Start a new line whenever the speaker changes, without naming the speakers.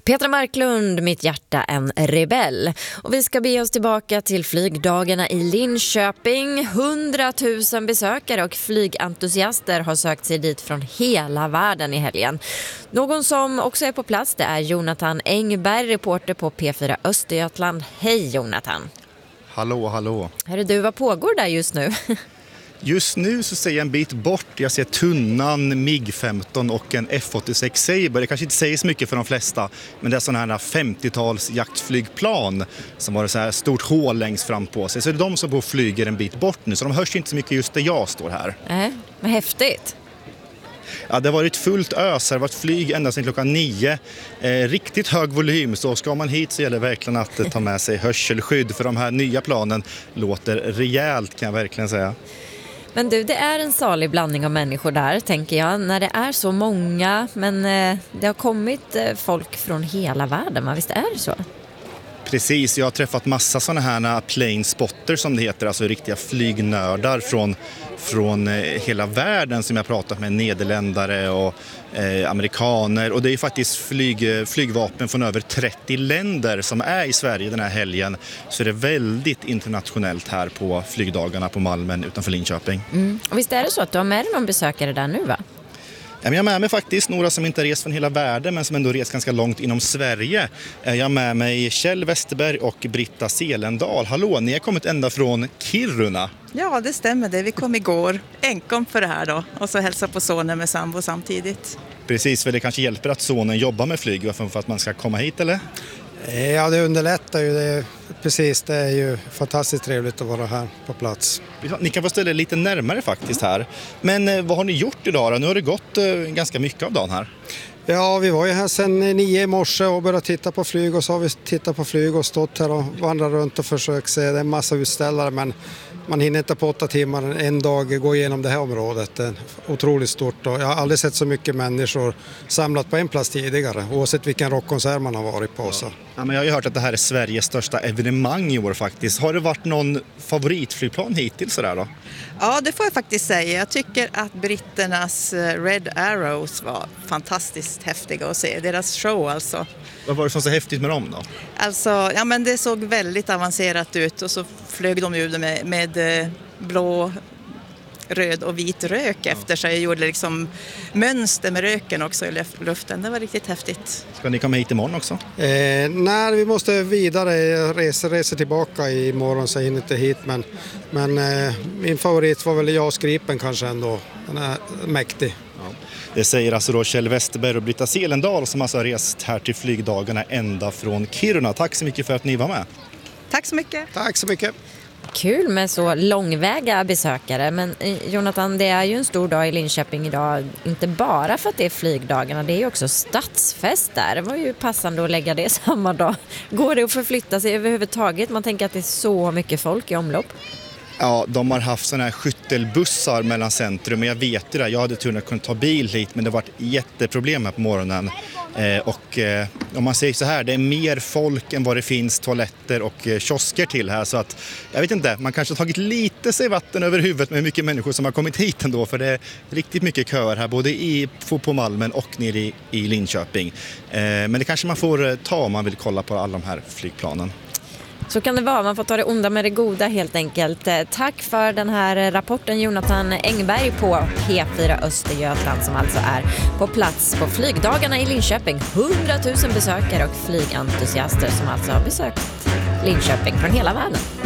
Petra Marklund, mitt hjärta en rebell. Och vi ska be oss tillbaka till flygdagarna i Linköping. 100 000 besökare och flygentusiaster har sökt sig dit från hela världen i helgen. Någon som också är på plats, det är Jonathan Engberg, reporter på P4 Östergötland. Hej Jonathan!
Hallå.
Hörru du, vad pågår där just nu?
Just nu så ser jag en bit bort. Jag ser Tunnan, MiG-15 och en F-86 Sabre. Det kanske inte säger så mycket för de flesta, men det är sådana här 50-tals jaktflygplan som har så här stort hål längst fram på sig. Så det är de som flyger en bit bort nu, så de hörs inte så mycket just där jag står här.
Men häftigt.
Ja, det har varit fullt ös. Det har varit flyg ända sedan klockan 9. Riktigt hög volym, så ska man hit så gäller det verkligen att ta med sig hörselskydd, för de här nya planen låter rejält, kan jag verkligen säga.
Men du, det är en salig blandning av människor där, tänker jag, när det är så många, men det har kommit folk från hela världen, va? Visst är det så?
Precis, jag har träffat massa sådana här plane spotters som det heter, alltså riktiga flygnördar från hela världen som jag pratat med, nederländare och amerikaner, och det är faktiskt flygvapen från över 30 länder som är i Sverige den här helgen, så det är väldigt internationellt här på flygdagarna på Malmen utanför Linköping.
Och visst är det så att du har med dig någon besökare där nu, va?
Jag har med mig faktiskt några som inte har rest från hela världen men som ändå rest ganska långt inom Sverige. Jag har med mig Kjell Westerberg och Britta Selendal. Hallå, ni har kommit ända från Kiruna.
Ja, det stämmer det. Vi kom igår enkom för det här då. Och så hälsa på sonen med sambo samtidigt.
Precis, för det kanske hjälper att sonen jobbar med flyg för att man ska komma hit, eller?
Ja, det underlättar ju det. Precis, det är ju fantastiskt trevligt att vara här på plats.
Ni kan få ställa lite närmare faktiskt här. Men vad har ni gjort idag då? Nu har det gått ganska mycket av dagen här.
Ja, vi var ju här sedan 9 i morse och började titta på flyg, och så har vi tittat på flyg och stått här och vandrat runt och försökt se. Det är en massa utställare, men man hinner inte på 8 timmar en dag gå igenom det här området. Det är otroligt stort, och jag har aldrig sett så mycket människor samlat på en plats tidigare, oavsett vilken rockkonsert man har varit på. Så.
Ja, men jag har ju hört att det här är Sveriges största evenemang i år faktiskt. Har det varit någon favoritflygplan hittills sådär då?
Ja, det får jag faktiskt säga. Jag tycker att britternas Red Arrows var fantastiskt häftiga att se. Deras show alltså.
Vad var det som så häftigt med dem då?
Alltså, ja men det såg väldigt avancerat ut, och så flög de ju med blå, röd och vit rök efter sig. Jag gjorde liksom mönster med röken också i luften. Det var riktigt häftigt.
Ska ni komma hit imorgon också?
Nej, vi måste vidare resa tillbaka imorgon, så jag hinner inte hit. Men min favorit var väl JAS Gripen kanske ändå. Den är mäktig.
Ja. Det säger alltså då Kjell Westerberg och Britta Selendal som alltså har rest här till flygdagarna ända från Kiruna. Tack så mycket för att ni var med.
Tack så mycket.
Tack så mycket.
Kul med så långväga besökare, men Jonathan, det är ju en stor dag i Linköping idag, inte bara för att det är flygdagarna, det är ju också stadsfest där. Det var ju passande att lägga det samma dag. Går det att förflytta sig överhuvudtaget? Man tänker att det är så mycket folk i omlopp.
Ja, de har haft såna här skyttelbussar mellan centrum, men jag vet ju det. Jag hade tur att kunna ta bil hit, men det var ett jätteproblem här på morgonen. Om man säger så här, det är mer folk än vad det finns toaletter och kiosker till här, så att jag vet inte, man kanske har tagit lite sig vatten över huvudet med mycket människor som har kommit hit ändå, för det är riktigt mycket köer här både på Malmen och nere i Linköping. Men det kanske man får ta om man vill kolla på alla de här flygplanen.
Så kan det vara, man får ta det onda med det goda helt enkelt. Tack för den här rapporten Jonathan Engberg på P4 Östergötland, som alltså är på plats på flygdagarna i Linköping. 100 000 besökare och flygentusiaster som alltså har besökt Linköping från hela världen.